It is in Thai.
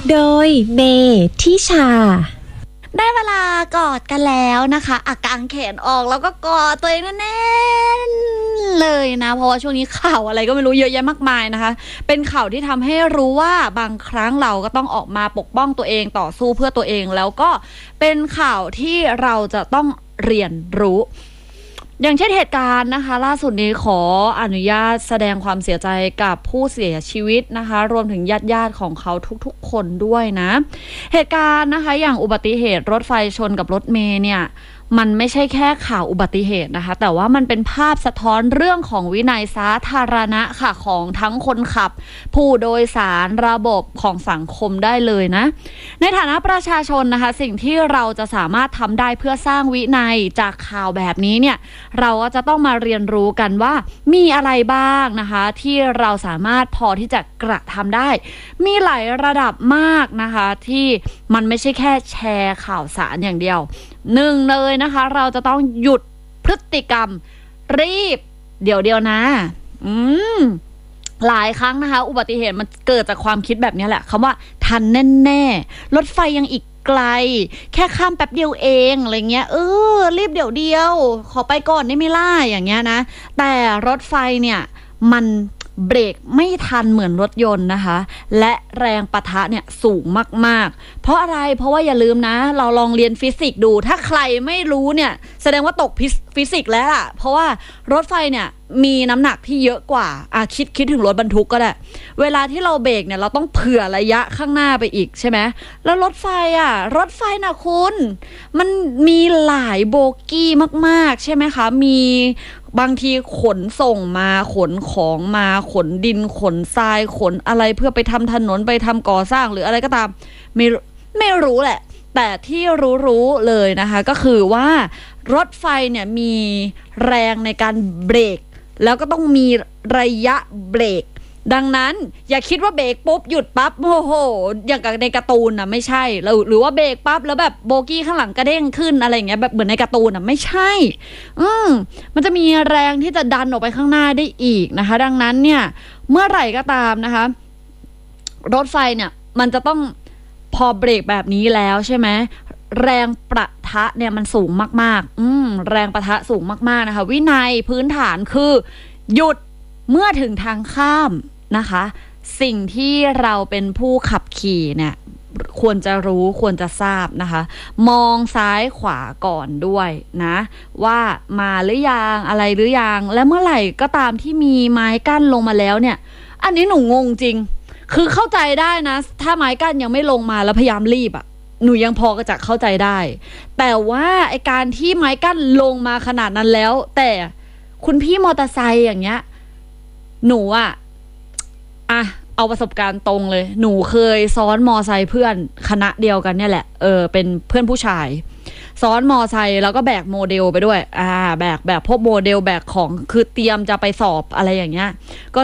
โดยเมทิชาได้เวลากอดกันแล้วนะคะกางแขนออกแล้วก็กอดตัวเองแน่นๆเลยนะเพราะว่าช่วงนี้ข่าวอะไรก็ไม่รู้เยอะแยะมากมายนะคะเป็นข่าวที่ทำให้รู้ว่าบางครั้งเราก็ต้องออกมาปกป้องตัวเองต่อสู้เพื่อตัวเองแล้วก็เป็นข่าวที่เราจะต้องเรียนรู้อย่างเช่นเหตุการณ์นะคะล่าสุดนี้ขออนุญาตแสดงความเสียใจกับผู้เสียชีวิตนะคะรวมถึงญาติของเขาทุกๆคนด้วยนะเหตุการณ์นะคะอย่างอุบัติเหตุรถไฟชนกับรถเมล์เนี่ยมันไม่ใช่แค่ข่าวอุบัติเหตุนะคะแต่ว่ามันเป็นภาพสะท้อนเรื่องของวินัยสาธารณะค่ะของทั้งคนขับผู้โดยสารระบบของสังคมได้เลยนะในฐานะประชาชนนะคะสิ่งที่เราจะสามารถทำได้เพื่อสร้างวินัยจากข่าวแบบนี้เนี่ยเราก็จะต้องมาเรียนรู้กันว่ามีอะไรบ้างนะคะที่เราสามารถพอที่จะกระทำได้มีหลายระดับมากนะคะที่มันไม่ใช่แค่แชร์ข่าวสารอย่างเดียวหนึ่งเลยนะคะเราจะต้องหยุดพฤติกรรมรีบเดี๋ยวนะหลายครั้งนะคะอุบัติเหตุมันเกิดจากความคิดแบบนี้แหละคำว่าทันแน่ๆรถไฟยังอีกไกลแค่ข้ามแป๊บเดียวเองอะไรเงี้ยรีบเดี๋ยวขอไปก่อนได้ไหมล่ะอย่างเงี้ยนะแต่รถไฟเนี่ยมันเบรกไม่ทันเหมือนรถยนต์นะคะและแรงปะทะเนี่ยสูงมากๆเพราะอะไรเพราะว่าอย่าลืมนะเราลองเรียนฟิสิกส์ดูถ้าใครไม่รู้เนี่ยแสดงว่าตกฟิสิกส์แล้วล่ะเพราะว่ารถไฟเนี่ยมีน้ำหนักที่เยอะกว่าคิดถึงรถบรรทุกก็ได้เวลาที่เราเบรกเนี่ยเราต้องเผื่อระยะข้างหน้าไปอีกใช่ไหมแล้วรถไฟนะคุณมันมีหลายโบกี้มากๆใช่ไหมคะมีบางทีขนส่งมาขนของมาขนดินขนทรายขนอะไรเพื่อไปทำถนนไปทำก่อสร้างหรืออะไรก็ตามไม่รู้แหละแต่ที่รู้เลยนะคะก็คือว่ารถไฟเนี่ยมีแรงในการเบรกแล้วก็ต้องมีระยะเบรกดังนั้นอย่าคิดว่าเบรกปุ๊บหยุดปั๊บโอ้โหอย่างกับในการ์ตูนนะไม่ใช่หรือว่าเบรกปั๊บแล้วแบบโบกี้ข้างหลังกระเด้งขึ้นอะไรอย่างเงี้ยแบบเหมือนในการ์ตูนนะไม่ใช่มันจะมีแรงที่จะดันออกไปข้างหน้าได้อีกนะคะดังนั้นเนี่ยเมื่อไหร่ก็ตามนะคะรถไฟเนี่ยมันจะต้องพอเบรกแบบนี้แล้วใช่ไหมแรงประทะเนี่ยมันสูงมากๆแรงประทะสูงมากๆนะคะวินัยพื้นฐานคือหยุดเมื่อถึงทางข้ามนะคะสิ่งที่เราเป็นผู้ขับขี่เนี่ยควรจะรู้ควรจะทราบนะคะมองซ้ายขวาก่อนด้วยนะว่ามาหรือยังอะไรหรือยังและเมื่อไหร่ก็ตามที่มีไม้กั้นลงมาแล้วเนี่ยอันนี้หนูงงจริงคือเข้าใจได้นะถ้าไม้กั้นยังไม่ลงมาแล้วพยายามรีบหนูยังพอจะเข้าใจได้แต่ว่าไอการที่ไม้กั้นลงมาขนาดนั้นแล้วแต่คุณพี่มอเตอร์ไซค์อย่างเงี้ยหนูเอาประสบการณ์ตรงเลยหนูเคยซ้อนมอไซค์เพื่อนคณะเดียวกันเนี่ยแหละเป็นเพื่อนผู้ชายซ้อนมอไซค์แล้วก็แบกโมเดลไปด้วยแบกพวกโมเดลแบกของคือเตรียมจะไปสอบอะไรอย่างเงี้ยก็